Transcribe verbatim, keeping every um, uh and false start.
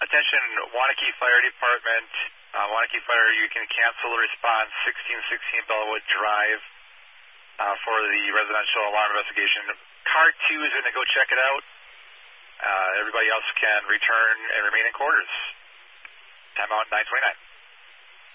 Attention, Waunakee Fire Department. Uh, Waunakee Fire, you can cancel the response sixteen sixteen Bellwood Drive uh, for the residential alarm investigation. Car two is going to go check it out. Uh, everybody else can return and remain in quarters. Time out nine twenty-nine.